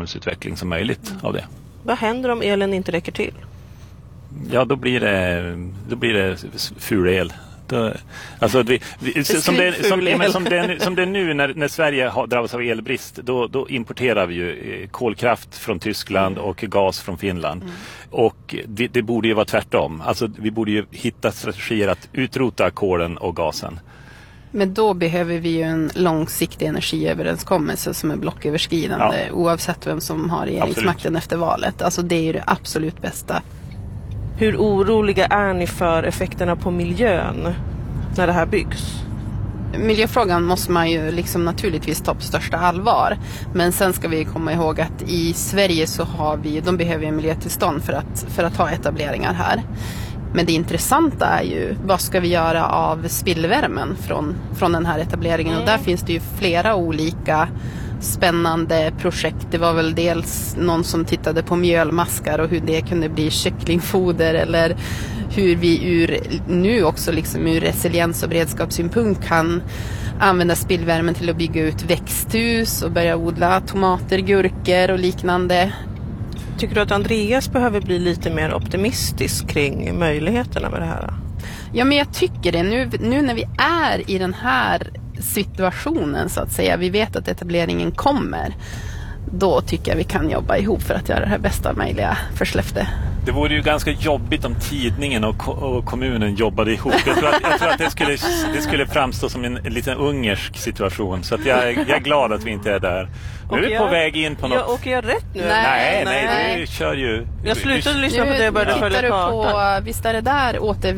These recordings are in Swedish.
samhällsutveckling som möjligt av det. Vad händer om elen inte räcker till? Ja, då blir det ful el. Alltså som det är nu när Sverige drabbas av elbrist, då importerar vi ju kolkraft från Tyskland och gas från Finland. Och det borde ju vara tvärtom. Alltså vi borde ju hitta strategier att utrota kolen och gasen. Men då behöver vi ju en långsiktig energiöverenskommelse som är blocköverskridande, oavsett vem som har regeringsmakten efter valet. Alltså det är ju det absolut bästa. Hur oroliga är ni för effekterna på miljön när det här byggs? Miljöfrågan måste man ju liksom naturligtvis ta på största allvar. Men sen ska vi komma ihåg att i Sverige så de behöver ju miljötillstånd för att ha etableringar här. Men det intressanta är ju, vad ska vi göra av spillvärmen från den här etableringen? Och där finns det ju flera olika spännande projekt. Det var väl dels någon som tittade på mjölmaskar och hur det kunde bli kycklingfoder, eller hur vi nu också liksom ur resiliens- och beredskapssynpunkt kan använda spillvärmen till att bygga ut växthus och börja odla tomater, gurkor och liknande. Tycker du att Andreas behöver bli lite mer optimistisk kring möjligheterna med det här? Ja, men jag tycker det. Nu när vi är i den här situationen så att säga, vi vet att etableringen kommer, då tycker jag vi kan jobba ihop för att göra det här bästa möjliga för Skellefteå. Det vore ju ganska jobbigt om tidningen och kommunen jobbade ihop. Jag tror att det skulle framstå som en liten ungersk situation. Så att jag är glad att vi inte är där. Nu är vi på väg in på något. Åker jag rätt nu? Nej, du kör ju. Jag slutade lyssna på det och började följa kartan. Visst är det där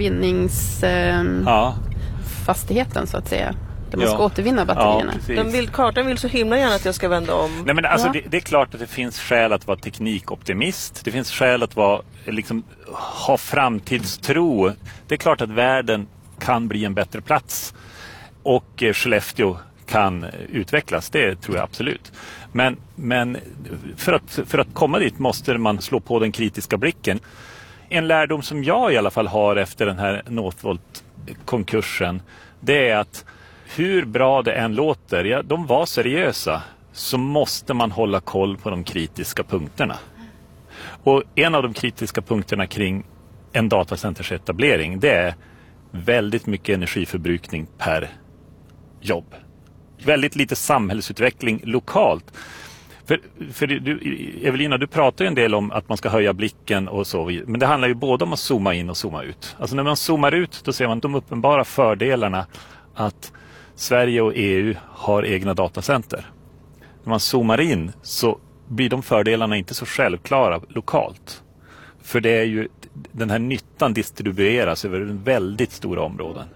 återvinningsfastigheten så att säga? Man ska återvinna batterierna. Kartan vill så himla gärna att jag ska vända om. Nej, men alltså det är klart att det finns skäl att vara teknikoptimist. Det finns skäl att ha framtidstro. Det är klart att världen kan bli en bättre plats. Och Skellefteå kan utvecklas. Det tror jag absolut. Men för att komma dit måste man slå på den kritiska blicken. En lärdom som jag i alla fall har efter den här Northvolt-konkursen, det är att hur bra det än låter, de var seriösa, så måste man hålla koll på de kritiska punkterna. Och en av de kritiska punkterna kring en datacentersetablering, det är väldigt mycket energiförbrukning per jobb. Väldigt lite samhällsutveckling lokalt. För Evelina, du pratar ju en del om att man ska höja blicken och så. Men det handlar ju både om att zooma in och zooma ut. Alltså när man zoomar ut, då ser man de uppenbara fördelarna att Sverige och EU har egna datacenter. När man zoomar in så blir de fördelarna inte så självklara lokalt. För det är ju, den här nyttan distribueras över väldigt stora områden.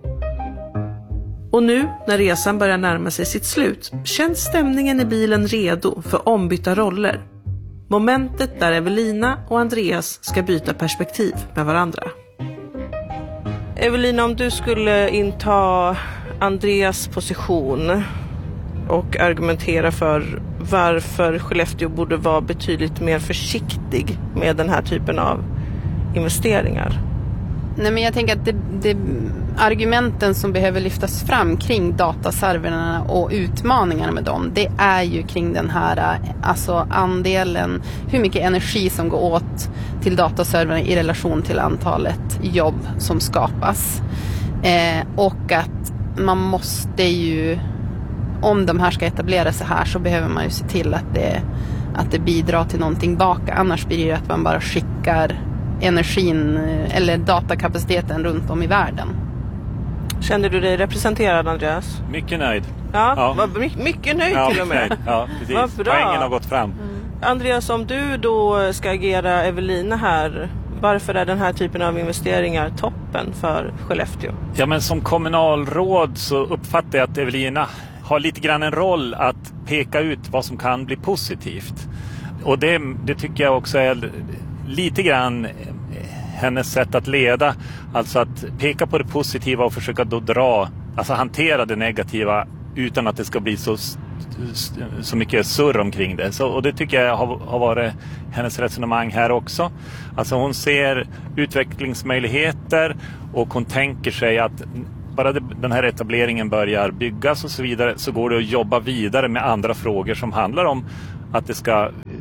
Och nu, när resan börjar närma sig sitt slut, känns stämningen i bilen redo för ombytta roller. Momentet där Evelina och Andreas ska byta perspektiv med varandra. Evelina, om du skulle inta Andreas position och argumentera för varför Skellefteå borde vara betydligt mer försiktig med den här typen av investeringar. Nej, men jag tänker att det argumenten som behöver lyftas fram kring dataserverna och utmaningarna med dem, det är ju kring den här andelen, hur mycket energi som går åt till dataserverna i relation till antalet jobb som skapas. Och att man måste ju, om de här ska etablera sig här, så behöver man ju se till att det bidrar till någonting baka. Annars blir det att man bara skickar energin eller datakapaciteten runt om i världen. Kände du dig representerad, Andreas? Mycket nöjd. Ja. Mycket nöjd till och med. Ja, precis. Vad bra. Poängen har gått fram. Andreas, om du då ska agera Evelina här, varför är den här typen av investeringar toppen för Skellefteå? Ja, men som kommunalråd så uppfattar jag att Evelina har lite grann en roll att peka ut vad som kan bli positivt. Och det tycker jag också är lite grann hennes sätt att leda. Alltså att peka på det positiva och försöka då hantera det negativa utan att det ska bli så mycket surr omkring det. Och det tycker jag har varit hennes resonemang här också. Alltså hon ser utvecklingsmöjligheter och hon tänker sig att bara den här etableringen börjar byggas och så vidare, så går det att jobba vidare med andra frågor som handlar om att det ska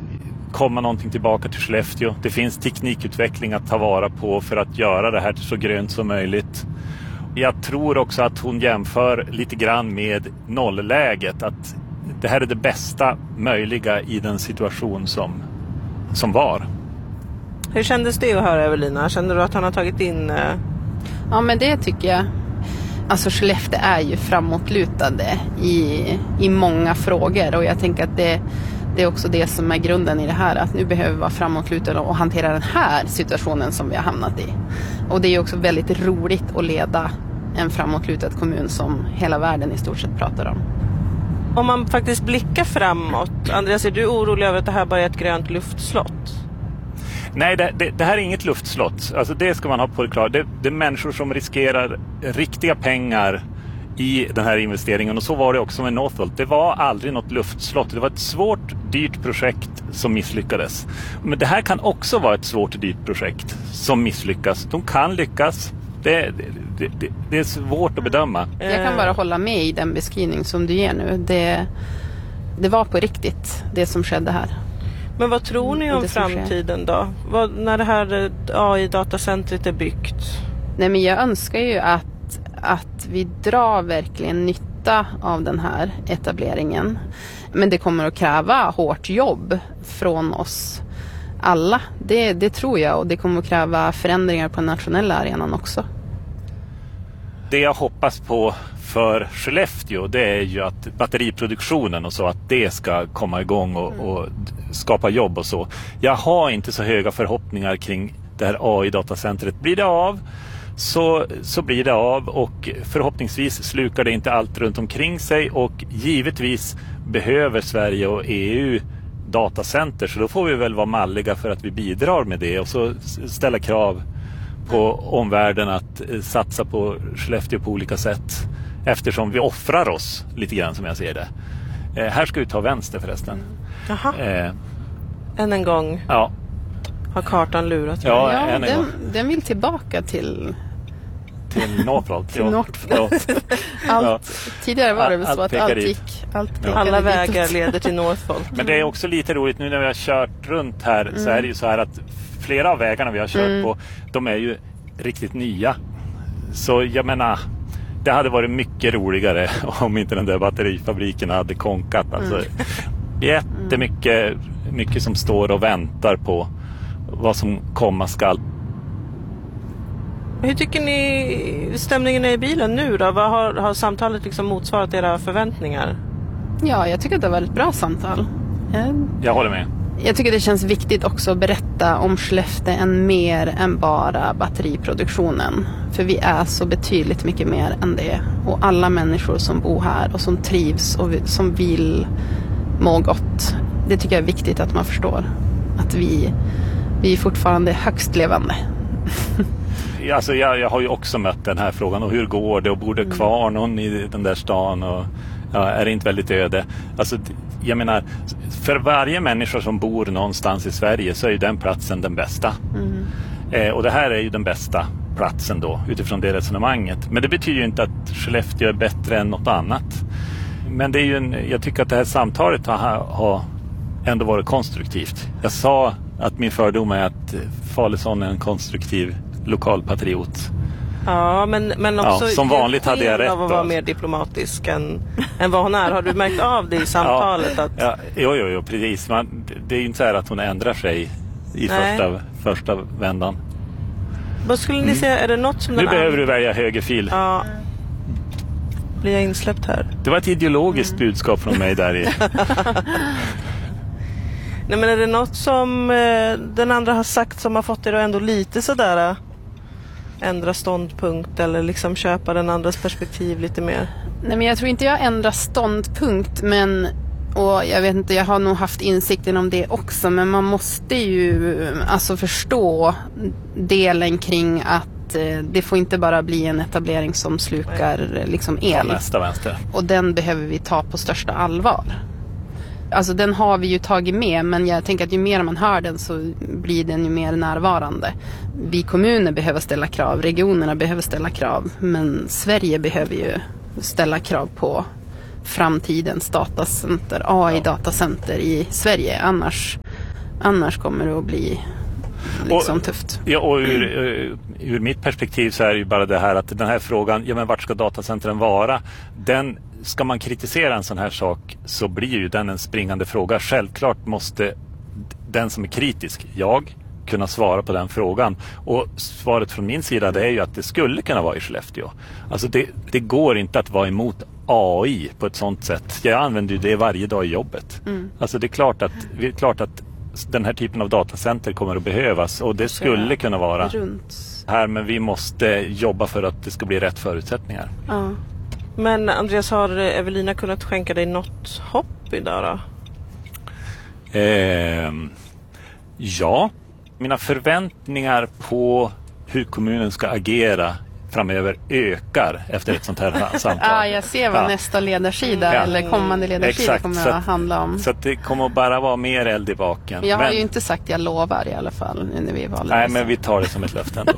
komma någonting tillbaka till Skellefteå. Det finns teknikutveckling att ta vara på för att göra det här så grönt som möjligt. Jag tror också att hon jämför lite grann med nollläget. Att det här är det bästa möjliga i den situation som var. Hur kändes det att höra Evelina? Kände du att han har tagit in... Ja, men det tycker jag. Alltså Skellefteå är ju framåtlutade i många frågor. Och jag tänker att det är också det som är grunden i det här. Att nu behöver vi vara framåtlutade och hantera den här situationen som vi har hamnat i. Och det är ju också väldigt roligt att leda en framåtlutad kommun som hela världen i stort sett pratar om. Om man faktiskt blickar framåt, Andreas, är du orolig över att det här bara är ett grönt luftslott? Nej, det här är inget luftslott. Alltså det ska man ha på det klart. Det är människor som riskerar riktiga pengar i den här investeringen. Och så var det också med Northvolt. Det var aldrig något luftslott. Det var ett svårt, dyrt projekt som misslyckades. Men det här kan också vara ett svårt, dyrt projekt som misslyckas. De kan lyckas. Det är svårt att bedöma. Jag kan bara hålla med i den beskrivning som du ger nu. Det var på riktigt det som skedde här. Men vad tror ni om framtiden då? När det här AI-datacentret är byggt? Nej, men jag önskar ju att vi drar verkligen nytta av den här etableringen. Men det kommer att kräva hårt jobb från oss alla. Det tror jag, och det kommer att kräva förändringar på den nationella arenan också. Det jag hoppas på för Skellefteå, det är ju att batteriproduktionen och så, att det ska komma igång och skapa jobb och så. Jag har inte så höga förhoppningar kring det här AI-datacentret. Blir det av så blir det av, och förhoppningsvis slukar det inte allt runt omkring sig, och givetvis behöver Sverige och EU datacenter, så då får vi väl vara malliga för att vi bidrar med det och så ställa krav på omvärlden att satsa på Skellefteå på olika sätt, eftersom vi offrar oss lite grann, som jag ser det. Här ska vi ta vänster förresten. Jaha. Än en gång. Ja. Har kartan lurat mig? Ja, den vill tillbaka till Northvolt. Till Northvolt. Tidigare var det väl så att allt gick. Alla vägar leder till Northvolt. Men det är också lite roligt nu när vi har kört runt här, så är det ju så här att flera av vägarna vi har kört på, de är ju riktigt nya. Så jag menar, det hade varit mycket roligare om inte den där batterifabriken hade konkat. Alltså, jättemycket som står och väntar på vad som komma skall. Hur tycker ni stämningen är i bilen nu då? Vad har samtalet liksom motsvarat era förväntningar? Ja, jag tycker att det var ett bra samtal. Jag håller med. Jag tycker det känns viktigt också att berätta om Skellefteå än mer än bara batteriproduktionen. För vi är så betydligt mycket mer än det. Och alla människor som bor här och som trivs och som vill må gott. Det tycker jag är viktigt att man förstår. Att vi är fortfarande högst levande. Alltså jag har ju också mött den här frågan, och hur går det, och bor det kvar någon i den där stan, och är det inte väldigt öde? Alltså jag menar, för varje människa som bor någonstans i Sverige så är ju den platsen den bästa. Och det här är ju den bästa platsen då, utifrån det resonemanget. Men det betyder ju inte att Skellefteå är bättre än något annat. Men det är ju jag tycker att det här samtalet har ändå varit konstruktivt. Jag sa att min fördom är att Falesson är en konstruktiv lokalpatriot. Ja, men också som vanligt hade jag rätt av att vara mer diplomatisk än vad hon är. Har du märkt av det i samtalet? Jo, precis. Det är ju inte så här att hon ändrar sig i första vändan. Vad skulle ni säga, är det något som nu behöver du välja högerfil. Ja. Blir jag insläppt här? Det var ett ideologiskt budskap från mig där i. Nej, men är det något som den andra har sagt som har fått er att ändå lite sådär ändra ståndpunkt, eller liksom köpa den andras perspektiv lite mer? Nej, men jag tror inte jag ändrar ståndpunkt, och jag vet inte, jag har nog haft insikten om det också, men man måste ju alltså förstå delen kring att det får inte bara bli en etablering som slukar liksom el. Nästa vänster. Och den behöver vi ta på största allvar. Alltså den har vi ju tagit med, men jag tänker att ju mer man hör den så blir den ju mer närvarande. Vi kommuner behöver ställa krav, regionerna behöver ställa krav, men Sverige behöver ju ställa krav på framtidens datacenter, AI-datacenter i Sverige. Annars Annars kommer det att bli liksom tufft. Ja, och ur mitt perspektiv så är det ju bara det här att den här frågan, men vart ska datacentren vara? Ska man kritisera en sån här sak så blir ju den en springande fråga. Självklart måste den som är kritisk, jag, kunna svara på den frågan. Och svaret från min sida det är ju att det skulle kunna vara i Skellefteå. Alltså det går inte att vara emot AI på ett sånt sätt. Jag använder ju det varje dag i jobbet. Alltså det är klart att den här typen av datacenter kommer att behövas och det skulle kunna vara här, men vi måste jobba för att det ska bli rätt förutsättningar. Ja. Men Andreas, har Evelina kunnat skänka dig något hopp idag då? Ja, mina förväntningar på hur kommunen ska agera framöver ökar efter ett sånt här samtal. Ja, jag ser vad nästa ledarsida eller kommande ledarsida kommer att handla om. Så att det kommer bara vara mer eld i baken. Jag har ju inte sagt jag lovar i alla fall när vi valde. Nej, men vi tar det som ett löfte ändå.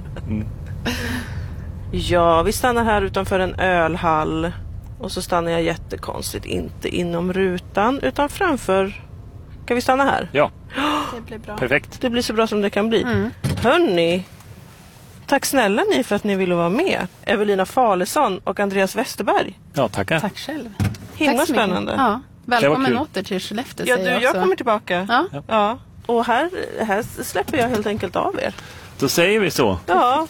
Ja, vi stannar här utanför en ölhall och så stannar jag jättekonstigt inte inom rutan utan framför. Kan vi stanna här? Ja, det blir bra. Perfekt. Det blir så bra som det kan bli. Hörni, tack snälla ni för att ni ville vara med. Evelina Falesson och Andreas Westerberg. Ja, tackar. Tack själv. Himla spännande. Ja, välkommen åter till Skellefteå. Ja, jag kommer tillbaka. Ja. Och här släpper jag helt enkelt av er. Då säger vi så. Ja.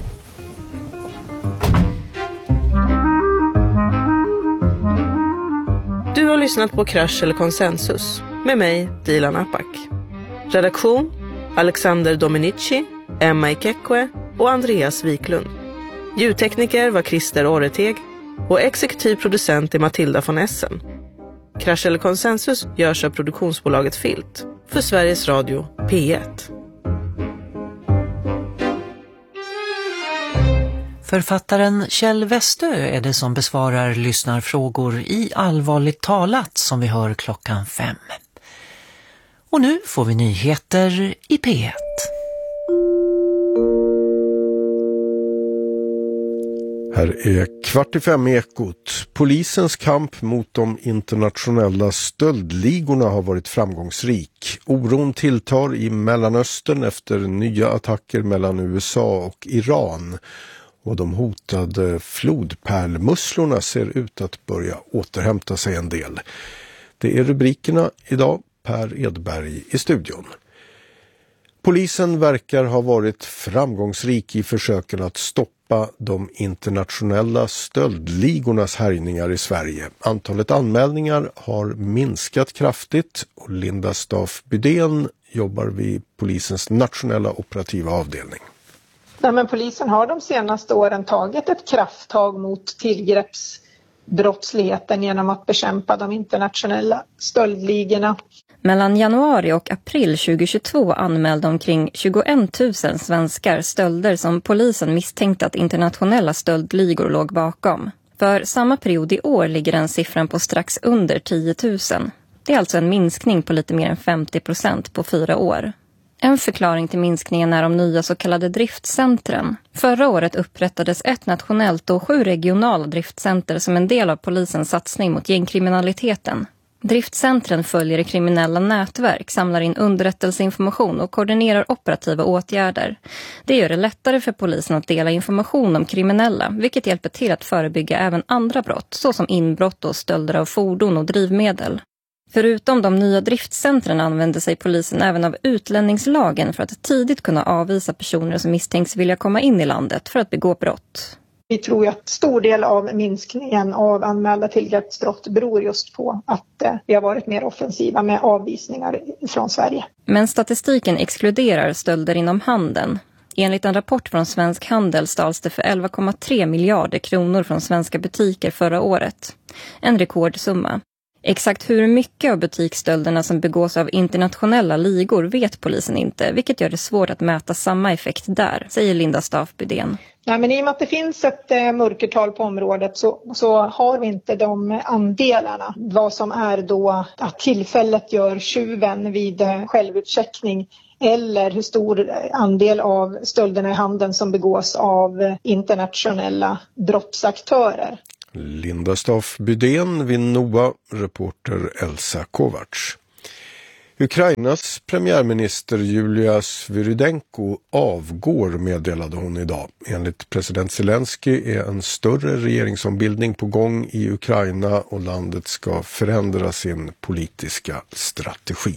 Du har lyssnat på Krasch eller Konsensus med mig, Dilan Apak. Redaktion Alexander Dominici, Emma Ikekwe och Andreas Wiklund. Ljudtekniker var Christer Orreteg och exekutiv producent är Matilda von Essen. Krasch eller Konsensus görs av produktionsbolaget Filt för Sveriges Radio P1. Författaren Kjell Westö är det som besvarar lyssnarfrågor i Allvarligt talat som vi hör 5:00. Och nu får vi nyheter i P1. Här är 4:45 Ekot. Polisens kamp mot de internationella stöldligorna har varit framgångsrik. Oron tilltar i Mellanöstern efter nya attacker mellan USA och Iran. Och de hotade flodpärlmusslorna ser ut att börja återhämta sig en del. Det är rubrikerna idag. Per Edberg i studion. Polisen verkar ha varit framgångsrik i försöken att stoppa de internationella stöldligornas härjningar i Sverige. Antalet anmälningar har minskat kraftigt och Linda Staff Bydén jobbar vid polisens nationella operativa avdelning. Nej, men polisen har de senaste åren tagit ett krafttag mot tillgreppsbrottsligheten genom att bekämpa de internationella stöldligorna. Mellan januari och april 2022 anmälde omkring 21 000 svenskar stölder som polisen misstänkte att internationella stöldligor låg bakom. För samma period i år ligger den siffran på strax under 10 000. Det är alltså en minskning på lite mer än 50% på 4 år. En förklaring till minskningen är de nya så kallade driftcentren. Förra året upprättades ett nationellt och 7 regionala driftcenter som en del av polisens satsning mot gängkriminaliteten. Driftcentren följer kriminella nätverk, samlar in underrättelseinformation och koordinerar operativa åtgärder. Det gör det lättare för polisen att dela information om kriminella, vilket hjälper till att förebygga även andra brott, såsom inbrott och stölder av fordon och drivmedel. Förutom de nya driftcentren använder sig polisen även av utlänningslagen för att tidigt kunna avvisa personer som misstänks vilja komma in i landet för att begå brott. Vi tror att stor del av minskningen av anmälda tillgreppsbrott beror just på att vi har varit mer offensiva med avvisningar från Sverige. Men statistiken exkluderar stölder inom handeln. Enligt en rapport från Svensk Handel stals det för 11,3 miljarder kronor från svenska butiker förra året. En rekordsumma. Exakt hur mycket av butiksstölderna som begås av internationella ligor vet polisen inte, vilket gör det svårt att mäta samma effekt där, säger Linda Staff Bydén. Nej, men i och med att det finns ett mörkertal på området så har vi inte de andelarna. Vad som är då att tillfället gör tjuven vid självutcheckning eller hur stor andel av stölderna i handeln som begås av internationella brottsaktörer. Linda Staff Bydén vid NOA, reporter Elsa Kovacs. Ukrainas premiärminister Julia Svyrydenko avgår, meddelade hon idag. Enligt president Zelensky är en större regeringsombildning på gång i Ukraina och landet ska förändra sin politiska strategi.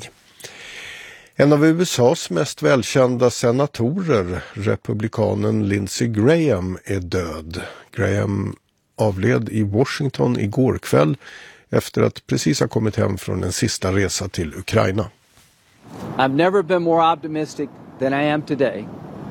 En av USAs mest välkända senatorer, republikanen Lindsey Graham, är död. Graham avled i Washington igår kväll efter att precis ha kommit hem från en sista resa till Ukraina. I've never been more optimistic than I am today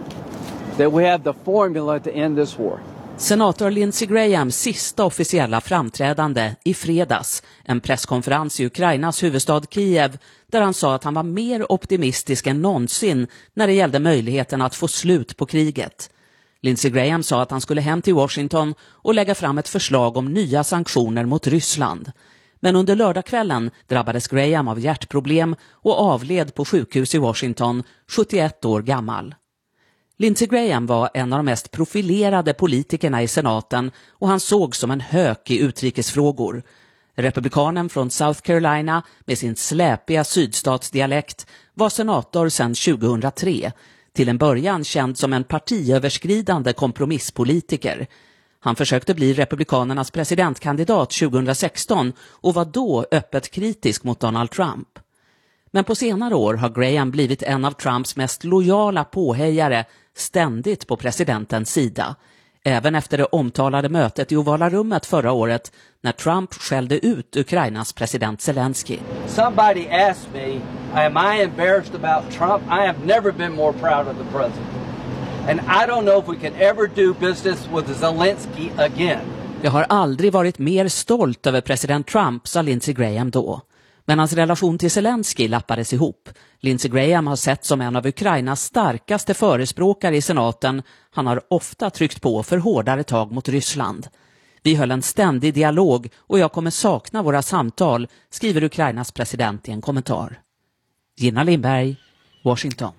that we have the formula to end this war. Senator Lindsey Grahams sista officiella framträdande i fredags, en presskonferens i Ukrainas huvudstad Kiev, där han sa att han var mer optimistisk än någonsin när det gällde möjligheten att få slut på kriget. Lindsey Graham sa att han skulle hem till Washington och lägga fram ett förslag om nya sanktioner mot Ryssland. Men under lördagskvällen drabbades Graham av hjärtproblem och avled på sjukhus i Washington, 71 år gammal. Lindsey Graham var en av de mest profilerade politikerna i senaten och han såg som en hök i utrikesfrågor. Republikanen från South Carolina med sin släpiga sydstatsdialekt var senator sedan 2003, till en början känd som en partiöverskridande kompromisspolitiker. Han försökte bli republikanernas presidentkandidat 2016 och var då öppet kritisk mot Donald Trump. Men på senare år har Graham blivit en av Trumps mest lojala påhejare, ständigt på presidentens sida. Även efter det omtalade mötet i Ovala rummet förra året när Trump skällde ut Ukrainas president Zelensky. Somebody asked me, am I embarrassed about Trump? I have never been more proud of the president. And I don't know if we can ever do business with Zelensky again. Jag har aldrig varit mer stolt över president Trump, sa Lindsey Graham då. Men hans relation till Zelensky lappades ihop. Lindsey Graham har sett som en av Ukrainas starkaste förespråkare i senaten. Han har ofta tryckt på för hårdare tag mot Ryssland. Vi höll en ständig dialog och jag kommer sakna våra samtal, skriver Ukrainas president i en kommentar. Gina Lindberg, Washington.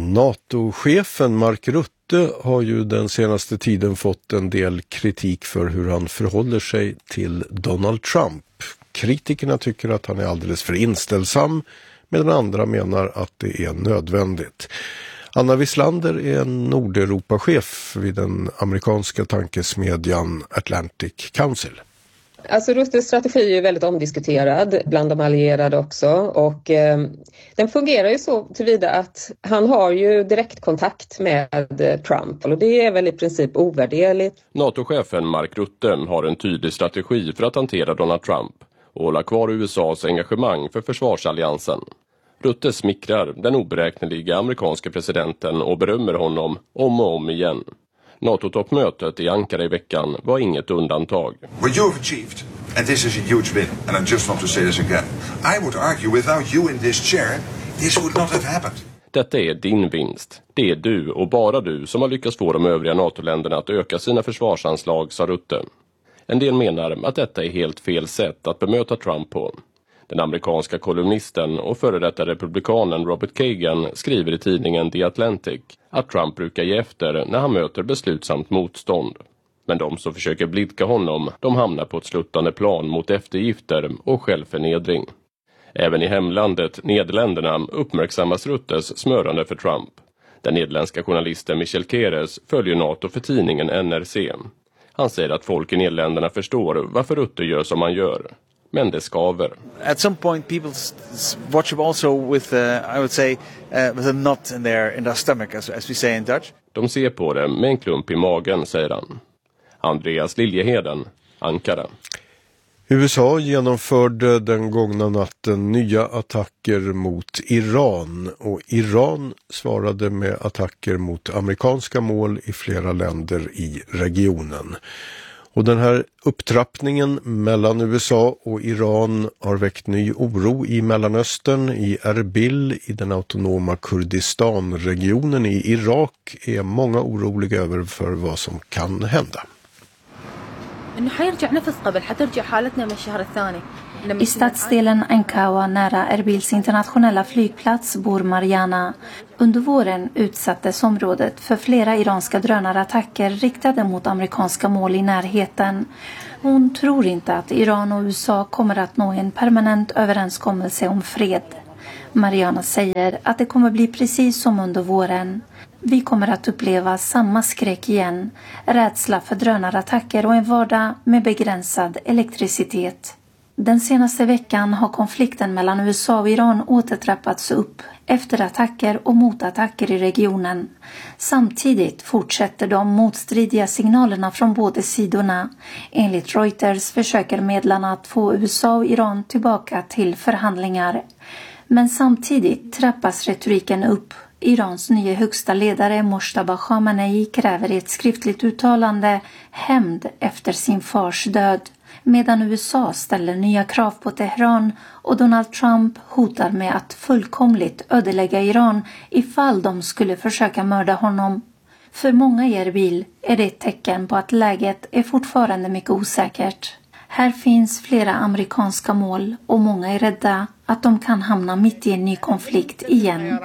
NATO-chefen Mark Rutte har ju den senaste tiden fått en del kritik för hur han förhåller sig till Donald Trump. Kritikerna tycker att han är alldeles för inställsam, medan andra menar att det är nödvändigt. Anna Wislander är en Nordeuropa-chef vid den amerikanska tankesmedjan Atlantic Council. Alltså Ruttes strategi är väldigt omdiskuterad bland de allierade också och den fungerar ju så tillvida att han har ju direktkontakt med Trump och det är väl i princip ovärderligt. NATO-chefen Mark Rutte har en tydlig strategi för att hantera Donald Trump och hålla kvar USAs engagemang för försvarsalliansen. Rutte smickrar den oberäkneliga amerikanska presidenten och berömmer honom om och om igen. NATO-toppmötet i Ankara i veckan var inget undantag. What you have achieved, and this is a huge win, and I just want to say this again. I would argue without you in this chair, this would not have happened. Detta är din vinst. Det är du och bara du som har lyckats få de övriga NATO-länderna att öka sina försvarsanslag, sa Rutte. En del menar att detta är helt fel sätt att bemöta Trump på. Den amerikanska kolumnisten och före detta republikanen Robert Kagan skriver i tidningen The Atlantic att Trump brukar ge efter när han möter beslutsamt motstånd. Men de som försöker blidka honom, de hamnar på ett sluttande plan mot eftergifter och självförnedring. Även i hemlandet, Nederländerna, uppmärksammas Ruttes smörande för Trump. Den nederländska journalisten Michel Keres följer NATO för tidningen NRC. Han säger att folk i Nederländerna förstår varför Rutte gör som han gör. Men det skaver. At some point people watch him also with, I would say, with a knot in their stomach, as we say in Dutch. De ser på det med en klump i magen, säger han. Andreas Liljeheden, Ankara. USA genomförde den gångna natten nya attacker mot Iran och Iran svarade med attacker mot amerikanska mål i flera länder i regionen. Och den här upptrappningen mellan USA och Iran har väckt ny oro i Mellanöstern. I Erbil, i den autonoma Kurdistan-regionen i Irak, är många oroliga över för vad som kan hända. I stadsdelen Ankawa nära Erbils internationella flygplats bor Mariana. Under våren utsattes området för flera iranska drönarattacker riktade mot amerikanska mål i närheten. Hon tror inte att Iran och USA kommer att nå en permanent överenskommelse om fred. Mariana säger att det kommer bli precis som under våren. Vi kommer att uppleva samma skräck igen, rädsla för drönarattacker och en vardag med begränsad elektricitet. Den senaste veckan har konflikten mellan USA och Iran återtrappats upp efter attacker och motattacker i regionen. Samtidigt fortsätter de motstridiga signalerna från båda sidorna. Enligt Reuters försöker medlarna att få USA och Iran tillbaka till förhandlingar. Men samtidigt trappas retoriken upp. Irans nya högsta ledare Mojtaba Khamenei kräver i ett skriftligt uttalande hämnd efter sin fars död. Medan USA ställer nya krav på Teheran och Donald Trump hotar med att fullkomligt ödelägga Iran ifall de skulle försöka mörda honom. För många i Erbil är det ett tecken på att läget är fortfarande mycket osäkert. Här finns flera amerikanska mål och många är rädda att de kan hamna mitt i en ny konflikt igen.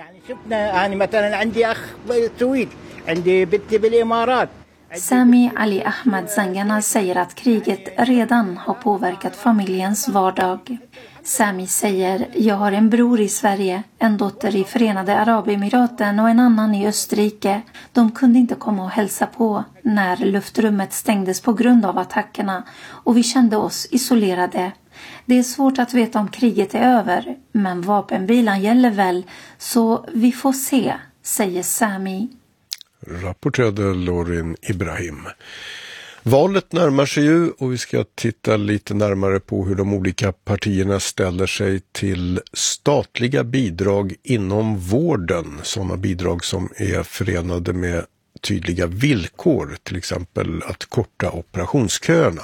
Sami Ali Ahmad Zangana säger att kriget redan har påverkat familjens vardag. Sami säger, jag har en bror i Sverige, en dotter i Förenade Arabemiraten och en annan i Österrike. De kunde inte komma och hälsa på när luftrummet stängdes på grund av attackerna och vi kände oss isolerade. Det är svårt att veta om kriget är över, men vapenvilan gäller väl, så vi får se, säger Sami. Rapporterade Lorin Ibrahim. Valet närmar sig ju och vi ska titta lite närmare på hur de olika partierna ställer sig till statliga bidrag inom vården. Sådana bidrag som är förenade med tydliga villkor, till exempel att korta operationsköerna.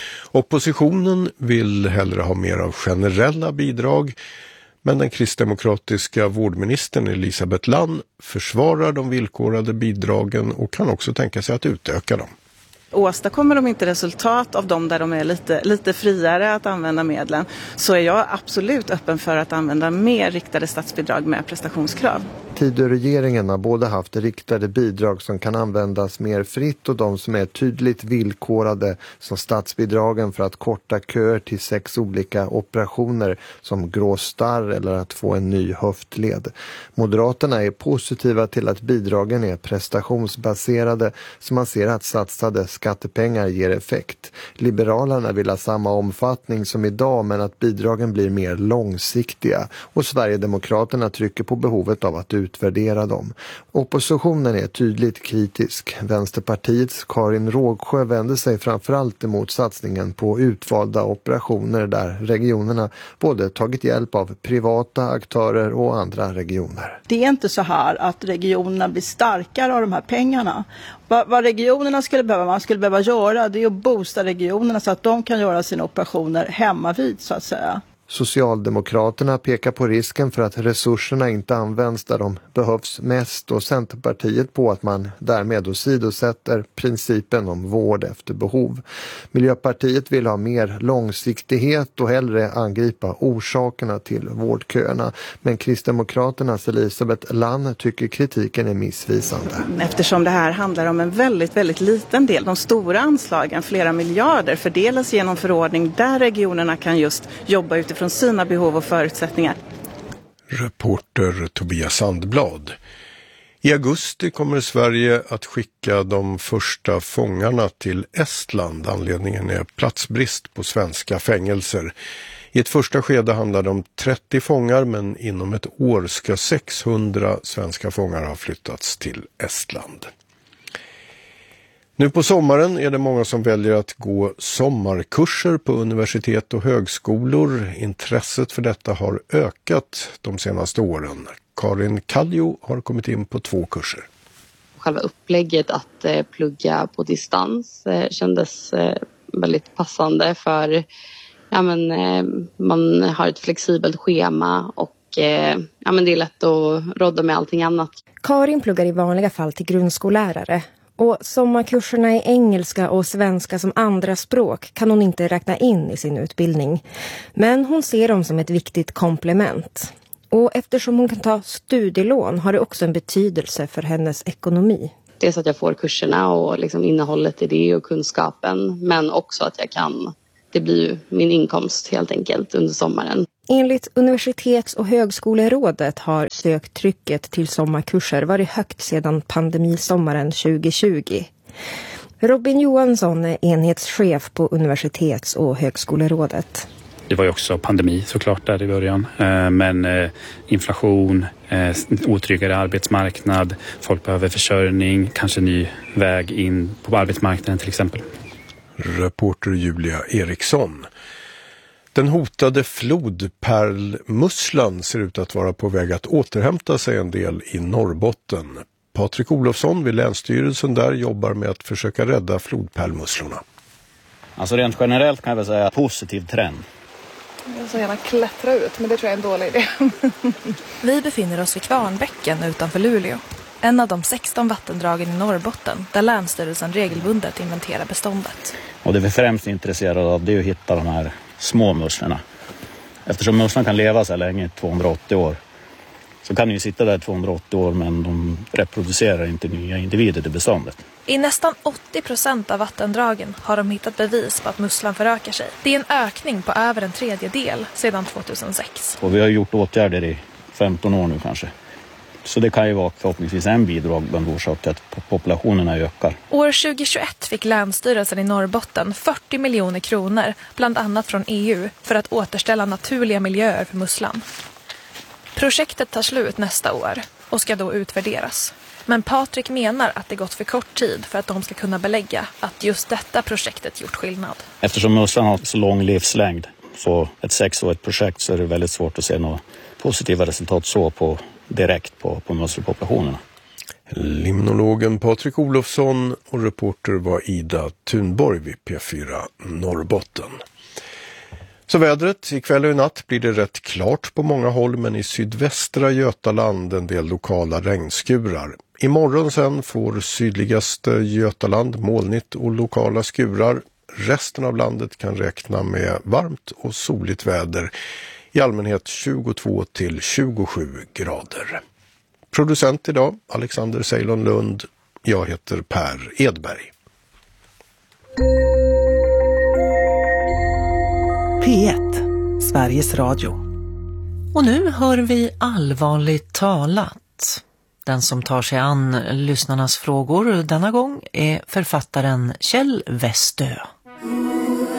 Oppositionen vill hellre ha mer av generella bidrag, men den kristdemokratiska vårdministern Elisabeth Lann försvarar de villkorade bidragen och kan också tänka sig att utöka dem. Åstadkommer de inte resultat av dem där de är lite friare att använda medlen, så är jag absolut öppen för att använda mer riktade statsbidrag med prestationskrav. Tidöregeringen har både haft riktade bidrag som kan användas mer fritt och de som är tydligt villkorade, som statsbidragen för att korta köer till 6 olika operationer som grå starr eller att få en ny höftled. Moderaterna är positiva till att bidragen är prestationsbaserade, så man ser att satsade skattepengar ger effekt. Liberalerna vill ha samma omfattning som idag, men att bidragen blir mer långsiktiga, och Sverigedemokraterna trycker på behovet av att utvärdera dem. Oppositionen är tydligt kritisk. Vänsterpartiets Karin Rågsjö vänder sig framförallt emot satsningen på utvalda operationer där regionerna både tagit hjälp av privata aktörer och andra regioner. Det är inte så här att regionerna blir starkare av de här pengarna. Vad regionerna man skulle behöva göra, det är att boosta regionerna så att de kan göra sina operationer hemmavid, så att säga. Socialdemokraterna pekar på risken för att resurserna inte används där de behövs mest, och Centerpartiet på att man därmed åsidosätter principen om vård efter behov. Miljöpartiet vill ha mer långsiktighet och hellre angripa orsakerna till vårdköerna, men Kristdemokraternas Elisabeth Lann tycker kritiken är missvisande. Eftersom det här handlar om en väldigt, väldigt liten del, de stora anslagen, flera miljarder, fördelas genom förordning där regionerna kan just jobba utifrån från sina behov och förutsättningar. Reporter Tobias Sandblad. I augusti kommer Sverige att skicka de första fångarna till Estland. Anledningen är platsbrist på svenska fängelser. I ett första skede handlar det om 30 fångar, men inom ett år ska 600 svenska fångar ha flyttats till Estland. Nu på sommaren är det många som väljer att gå sommarkurser på universitet och högskolor. Intresset för detta har ökat de senaste åren. Karin Kallio har kommit in på 2 kurser. Själva upplägget att plugga på distans kändes väldigt passande, för man har ett flexibelt schema och det är lätt att rodda med allting annat. Karin pluggar i vanliga fall till grundskollärare. Och sommarkurserna i engelska och svenska som andra språk kan hon inte räkna in i sin utbildning. Men hon ser dem som ett viktigt komplement. Och eftersom hon kan ta studielån har det också en betydelse för hennes ekonomi. Dels att jag får kurserna och liksom innehållet i det och kunskapen, men också att det blir min inkomst helt enkelt under sommaren. Enligt Universitets- och högskolerådet har söktrycket till sommarkurser varit högt sedan pandemisommaren 2020. Robin Johansson är enhetschef på Universitets- och högskolerådet. Det var ju också pandemi såklart där i början, men inflation, otryggare arbetsmarknad, folk behöver försörjning, kanske ny väg in på arbetsmarknaden till exempel. Reporter Julia Eriksson. Den hotade flodpärlmusslan ser ut att vara på väg att återhämta sig en del i Norrbotten. Patrik Olofsson vid Länsstyrelsen där jobbar med att försöka rädda flodpärlmusslorna. Alltså rent generellt kan jag väl säga positiv trend. Jag så gärna klättra ut, men det tror jag är en dålig idé. Vi befinner oss vid Kvarnbäcken utanför Luleå. En av de 16 vattendragen i Norrbotten där Länsstyrelsen regelbundet inventerar beståndet. Och det vi främst är intresserade av det är att hitta de här små musslorna. Eftersom musslan kan leva så länge, 280 år, så kan de ju sitta där 280 år men de reproducerar inte nya individer i beståndet. I nästan 80% av vattendragen har de hittat bevis på att musslan förökar sig. Det är en ökning på över en tredjedel sedan 2006. Och vi har gjort åtgärder i 15 år nu kanske. Så det kan ju vara förhoppningsvis en bidragande orsak till att populationerna ökar. År 2021 fick Länsstyrelsen i Norrbotten 40 miljoner kronor, bland annat från EU, för att återställa naturliga miljöer för musslan. Projektet tar slut nästa år och ska då utvärderas. Men Patrik menar att det gått för kort tid för att de ska kunna belägga att just detta projektet gjort skillnad. Eftersom musslan har så lång livslängd på ett 6-årigt projekt så är det väldigt svårt att se några positiva resultat så direkt på musselpopulationerna. Limnologen Patrik Olofsson och reporter var Ida Thunborg vid P4 Norrbotten. Så vädret, ikväll och i natt blir det rätt klart på många håll, men i sydvästra Götaland en del lokala regnskurar. Imorgon sen får sydligaste Götaland molnigt och lokala skurar. Resten av landet kan räkna med varmt och soligt väder, i allmänhet 22 till 27 grader. Producent idag Alexander Ceylon Lund. Jag heter Per Edberg. P1, Sveriges Radio. Och nu hör vi Allvarligt talat. Den som tar sig an lyssnarnas frågor denna gång är författaren Kjell Westö.